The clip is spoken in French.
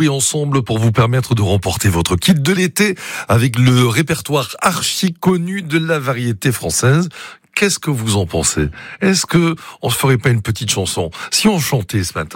jouer ensemble pour vous permettre de remporter votre kit de l'été avec le répertoire archi connu de la variété française. Qu'est-ce que vous en pensez ? Est-ce que on se ferait pas une petite chanson ? Si on chantait ce matin ?